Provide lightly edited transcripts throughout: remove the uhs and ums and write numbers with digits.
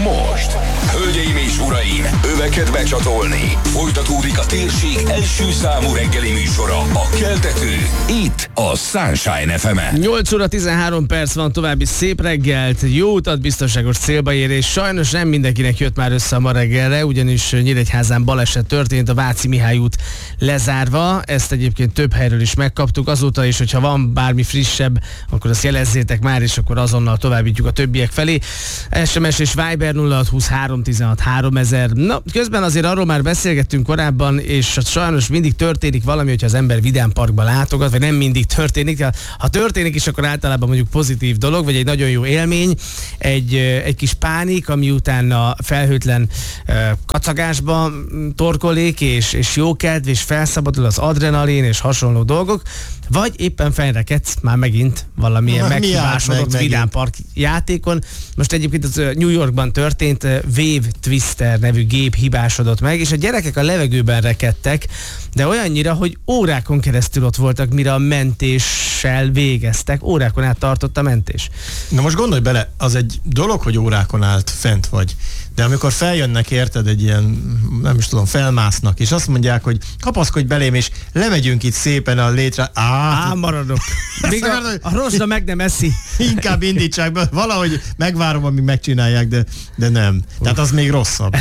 most. Hölgyeim és uraim, öveket becsatolni. Folytatódik a térség első számú reggeli műsora, a Keltető, itt a Sunshine FM-en. 8 óra 13 perc van, további szép reggelt, jó utat, biztonságos célba érés. Sajnos nem mindenkinek jött már össze a ma reggelre, ugyanis Nyíregyházán baleset történt, a Váci Mihály út lezárva. Ezt egyébként több helyről is megkaptuk. Azóta is, hogyha van bármi frissebb, akkor azt jelezzétek már, és akkor azonnal továbbítjuk a többiek felé. SMS és Viber 0623 16 3000. Na, közben azért arról már beszélgettünk korábban, és sajnos mindig történik valami, hogyha az ember vidámparkba látogat, vagy nem mindig történik. Ha történik is, akkor általában mondjuk pozitív dolog, vagy egy nagyon jó élmény, egy kis pánik, ami utána felhőtlen kacagásba torkolik, és jókedv, és felszabadul az adrenalin, és hasonló dolgok, vagy éppen felrekedsz már megint valamilyen meghibásodott vidámpark játékon. Most egyébként az New Yorkban történt, Wave Twister nevű gép hibásodott meg, és a gyerekek a levegőben rekedtek, de olyannyira, hogy órákon keresztül ott voltak, mire a mentéssel végeztek. Órákon át tartott a mentés. Na most gondolj bele, az egy dolog, hogy órákon állt fent vagy, de amikor feljönnek, érted, egy ilyen, nem is tudom, felmásznak, és azt mondják, hogy kapaszkodj belém, és lemegyünk itt szépen a létre. Maradok. Még a rozsda meg nem eszi. Inkább indítsák be, valahogy megvárom, amíg megcsinálják, de nem. Tehát az még rosszabb.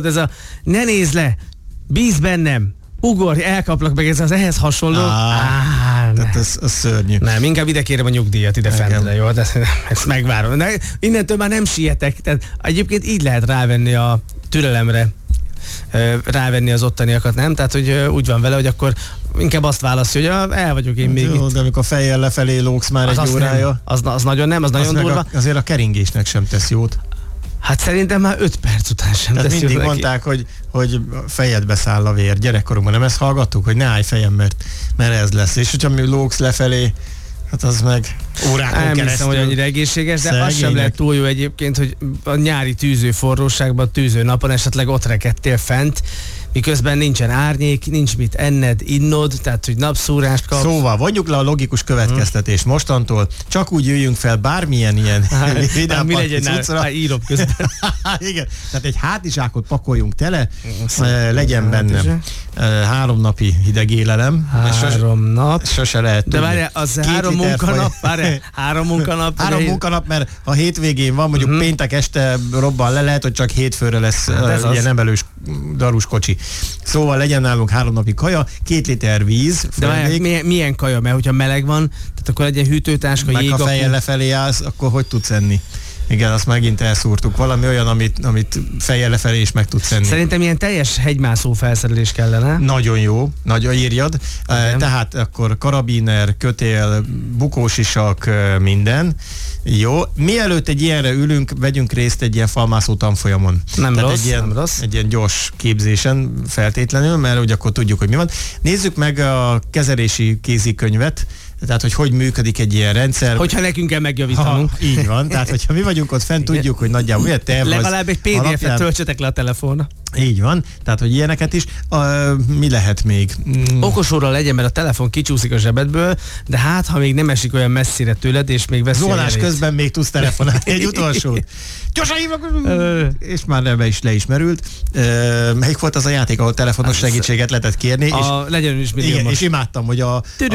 Ne nézd le, bízz bennem, ugorj, elkaplak meg, ez az ehhez hasonló. Tehát ez szörnyű. Nem, inkább ide kérem a nyugdíjat ide fentre, jó? Ezt megvárom. De innentől már nem sietek. Tehát egyébként így lehet rávenni a türelemre, rávenni az ottaniakat, nem? Tehát, hogy úgy van vele, hogy akkor inkább azt választja, hogy el vagyok én még jó, itt. De amikor fejjel lefelé lógsz már egy órája. Az nagyon nem, az nagyon durva. Azért a keringésnek sem tesz jót. Hát szerintem már 5 perc után sem tesz jót. Mindig mondták, hogy fejedbe száll a vér. Gyerekkorunkban nem ezt hallgattuk, hogy ne állj fejem, mert ez lesz. És hogyha mi lógsz lefelé, hát az meg órákon keresztül. Nem hiszem, hogy annyira egészséges, de az sem lehet túl jó egyébként, hogy a nyári tűző forróságban, tűző napon esetleg ott rekedtél fent, miközben nincsen árnyék, nincs mit enned, innod, tehát hogy napszúrást kapsz. Szóval vonjuk le a logikus következtetést mostantól, csak úgy jöjjünk fel bármilyen ilyen mi legyen, írom közben. Igen, tehát egy hátizsákot pakoljunk tele, legyen benne 3 napi hideg élelem. 3 nap. Sose lehet tudni. De várjál, az 3 munkanap? 3 munkanap? 3 munkanap, mert ha hétvégén van, mondjuk péntek este robban le, lehet, hogy csak hétfőre lesz ilyen emelős darús kocsi. Szóval legyen nálunk 3 napi kaja, 2 liter víz. De milyen kaja? Mert hogyha meleg van, tehát akkor legyen hűtőtáska, meg ha fejjel lefelé állsz, akkor hogy tudsz enni? Igen, azt megint elszúrtuk. Valami olyan, amit fejjel lefelé is meg tudsz enni. Szerintem ilyen teljes hegymászó felszerelés kellene. Nagyon jó, nagyon írjad. Tehát akkor karabiner, kötél, bukósisak, minden. Jó. Mielőtt egy ilyenre ülünk, vegyünk részt egy ilyen falmászó tanfolyamon. Nem rossz. Egy ilyen gyors képzésen feltétlenül, mert ugye akkor tudjuk, hogy mi van. Nézzük meg a kezelési kézikönyvet, tehát, hogy működik egy ilyen rendszer. Hogyha nekünk kell megjavítanunk. Így van, tehát hogyha mi vagyunk ott fent, tudjuk, hogy nagyjából milyen terv. Legalább egy PDF-et töltsetek le a telefonra. Így van, tehát, hogy ilyeneket is. Mi lehet még? Okosóra legyen, mert a telefon kicsúszik a zsebedből, de hát, ha még nem esik olyan messzire tőled, és még veszi Zólás közben még tudsz telefonálni egy utolsót. Gyorsan hívnak! És már le is merült. Melyik volt az a játék, ahol telefonos segítséget lehetett kérni? Legyen is millió. Igen, és imádtam, hogy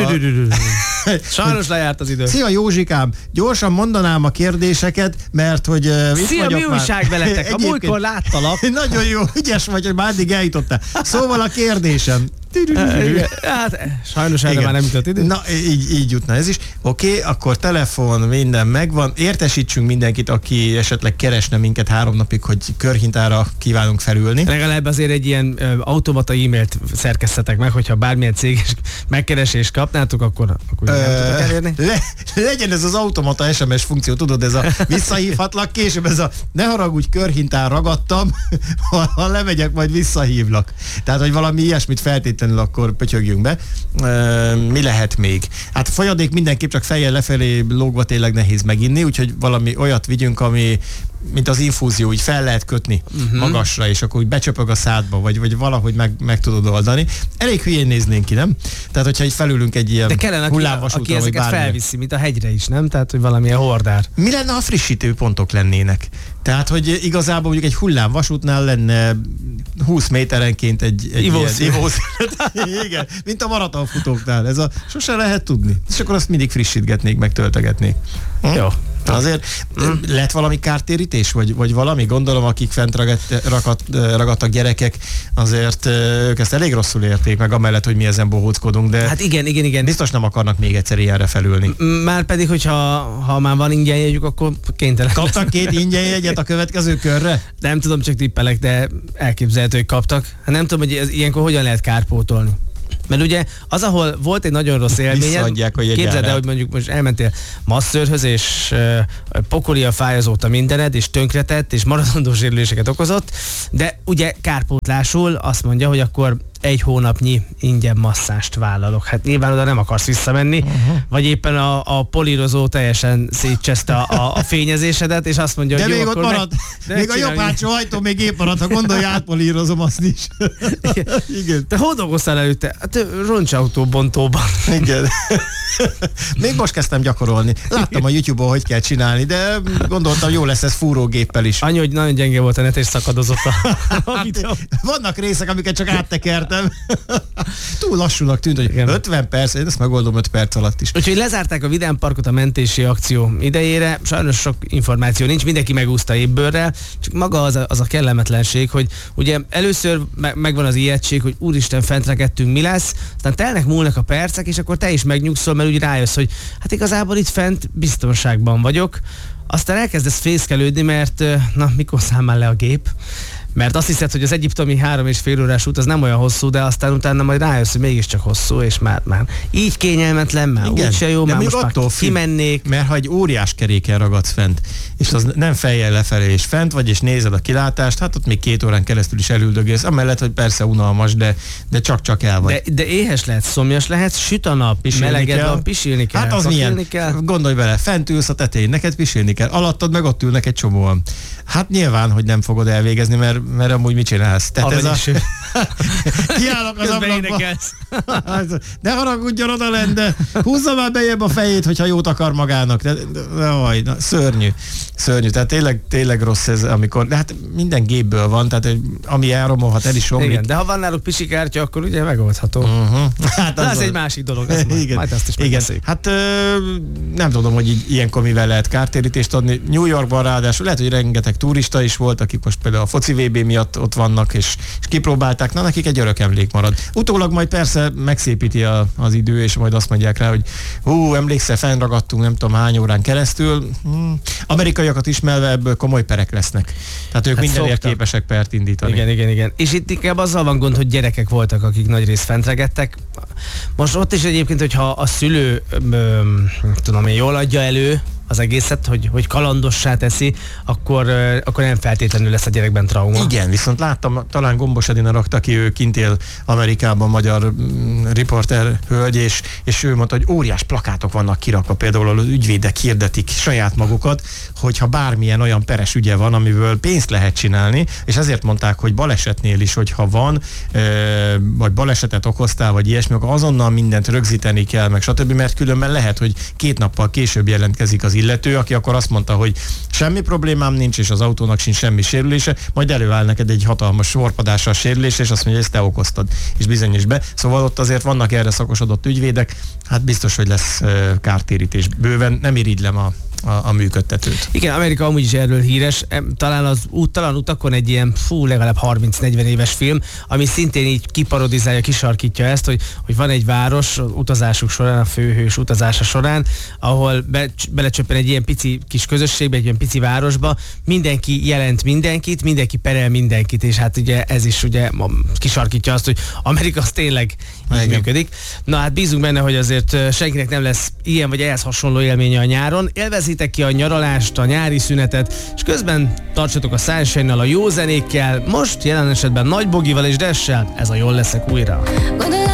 sajnos lejárt az idő. Szia Józsikám, gyorsan mondanám a kérdéseket, mert hogy szia, mi újság veletek? A múltkor láttalak. Nagyon jó, ügyes vagy, hogy már addig eljutottál. Szóval a kérdésem. Hát, sajnos erre már nem jutott idő. Na, így jutna ez is. Oké, akkor telefon, minden megvan. Értesítsünk mindenkit, aki esetleg keresne minket 3 napig, hogy körhintára kívánunk felülni. Legalább azért egy ilyen automata e-mailt szerkesztetek meg, hogyha bármilyen céges megkeresést kapnátok, akkor nem tudok elérni. Legyen ez az automata SMS funkció, tudod, ez a visszahívhatlak később, ez a ne haragudj, körhintán ragadtam, ha lemegyek, majd visszahívlak. Tehát, hogy valami ilyesmit feltétlenül akkor pötyögjünk be. Mi lehet még? Hát folyadék mindenképp csak fejjel lefelé lógva tényleg nehéz meginni, úgyhogy valami olyat vigyünk, ami mint az infúzió, így fel lehet kötni magasra, és akkor úgy becsöpög a szádba, vagy valahogy meg tudod oldani. Elég hülyén néznénk ki, nem? Tehát, hogyha így felülünk egy ilyen hullámvasútra, aki ezeket felviszi, mint a hegyre is, nem? Tehát, hogy valamilyen hordár. Mi lenne, ha frissítő pontok lennének? Tehát, hogy igazából mondjuk egy hullámvasútnál lenne 20 méterenként egy ivószünet. Igen, mint a maratonfutóknál. Sose lehet tudni. És akkor azt mindig frissítgetnék, meg töltegetnék. Jó. Azért lett valami kártérítés, vagy valami? Gondolom, akik fent ragadtak gyerekek, azért ők ezt elég rosszul érték, meg amellett, hogy mi ezen bohóckodunk, de hát igen. Biztos nem akarnak még egyszer ilyenre felülni. Már pedig, hogyha már van ingyenjegyük, akkor kénytelen. Kaptak 2 ingyenjegyet a következő körre? Nem tudom, csak tippelek, de elképzelhető, hogy kaptak. Hát nem tudom, hogy ilyenkor hogyan lehet kárpótolni. Mert ugye az, ahol volt egy nagyon rossz élményed, képzeld el, hogy mondjuk most elmentél masszörhöz, és pokolia fáj azóta mindened, és tönkretett, és maradandó sérüléseket okozott, de ugye kárpótlásul azt mondja, hogy akkor 1 hónapnyi ingyen masszást vállalok. Hát nyilván oda nem akarsz visszamenni, vagy éppen a polírozó teljesen szétcseszte a fényezésedet, és azt mondja, de hogy még jó, ott marad, még a jobb hátsó ajtó még épp marad, ha gondolj, átpolírozom azt is. Igen. Te hol dolgoztál előtte? Hát roncsautó bontóban. Igen. Még most kezdtem gyakorolni. Láttam a YouTube-on, hogy kell csinálni, de gondoltam, jó lesz ez fúrógéppel is. Annyi, hogy nagyon gyenge volt a net, és szakadozott a videó. Vannak részek, amiket csak áttekertem. Túl lassúnak tűnt, hogy 50 perc, én ezt megoldom 5 perc alatt is. Úgyhogy lezárták a Vidám Parkot a mentési akció idejére. Sajnos sok információ nincs, mindenki megúszta ébbőrrel, csak maga az a kellemetlenség, hogy ugye először megvan az ijegység, hogy úristen, fent rekedtünk, mi lesz, aztán telnek múlnak a percek, és akkor te is megnyugszol, mert úgy rájössz, hogy hát igazából itt fent biztonságban vagyok. Aztán elkezdesz fészkelődni, mert mikor száll le a gép? Mert azt hiszed, hogy az egyiptomi 3,5 órás út az nem olyan hosszú, de aztán utána majd rájössz, hogy mégiscsak hosszú, és már így kényelmetlen, már úgyse jó, már most már kimennék. Mert ha egy óriás keréken ragadsz fent, és az nem fejjel lefelé, és fent vagy, és nézed a kilátást, hát ott még 2 órán keresztül is elüldögélsz, amellett, hogy persze unalmas, de csak el vagy. De éhes lehet, szomjas lehet, süt a nap, meleged van, pisilni kell. Hát az milyen? Gondolj bele, fent ülsz a tetején, neked pisilni kell, alattad meg ott ülnek egy csomóan. Hát nyilván, hogy nem fogod elvégezni, mert amúgy mit csinálsz? Tehát ez kiállok az ablakba. Ne haragudjon oda lent, de húzza már bejebb a fejét, hogyha jót akar magának. Szörnyű. Tehát tényleg rossz ez, amikor, de hát minden gépből van, tehát ami elromolhat, el is romlik. Igen, de ha van náluk pisikártya, akkor ugye megoldható. Hát az egy másik dolog, ez majd azt is megbeszéljük. Hát nem tudom, hogy ilyenkor mivel lehet kártérítést adni. New Yorkban ráadásul lehet, hogy rengeteg turista is volt, akik most például a foci VB miatt ott vannak, és kipróbálták, nekik egy örök emlék marad. Utólag majd persze megszépíti az idő, és majd azt mondják rá, hogy emlékszel, fennragadtunk nem tudom hány órán keresztül. Amerikaiakat ismerve ebből komoly perek lesznek. Tehát ők mindenért képesek pert indítani. Igen. És itt inkább azzal van gond, hogy gyerekek voltak, akik nagy részt fentregettek. Most ott is egyébként, hogyha a szülő jól adja elő az egészet, hogy kalandossá teszi, akkor nem feltétlenül lesz a gyerekben trauma. Igen, viszont láttam, talán Gombos Edina rakta ki, ő kint él Amerikában, magyar riporter hölgy, és ő mondta, hogy óriás plakátok vannak kirakva, például az ügyvédek hirdetik saját magukat, hogyha bármilyen olyan peres ügye van, amiből pénzt lehet csinálni, és ezért mondták, hogy balesetnél is, hogyha van, vagy balesetet okoztál, vagy ilyesmi, akkor azonnal mindent rögzíteni kell, meg stb., mert különben lehet, hogy 2 nappal később jelentkezik az illető, aki akkor azt mondta, hogy semmi problémám nincs, és az autónak sincs semmi sérülése, majd előáll neked egy hatalmas sorpadással sérülése, és azt mondja, hogy ezt te okoztad, és bizonyos be. Szóval ott azért vannak erre szakosodott ügyvédek, hát biztos, hogy lesz kártérítés. Bőven nem irigylem a működtetőt. Igen, Amerika amúgy is erről híres. Talán az úttalan utakon egy ilyen legalább 30-40 éves film, ami szintén így kiparodizálja, kisarkítja ezt, hogy van egy város utazásuk során, a főhős utazása során, ahol belecsöppen egy ilyen pici kis közösségbe, egy ilyen pici városba, mindenki jelent mindenkit, mindenki perel mindenkit, és hát ugye ez is ugye kisarkítja azt, hogy Amerika az tényleg így működik. Na hát bízunk benne, hogy azért senkinek nem lesz ilyen vagy ehhez hasonló élménye a nyáron. Élvezzétek ki a nyaralást, a nyári szünetet, és közben tartsatok a Sunshine-nal, a jó zenékkel, most jelen esetben Nagy Bogival és Dessel, ez a Jól leszek újra.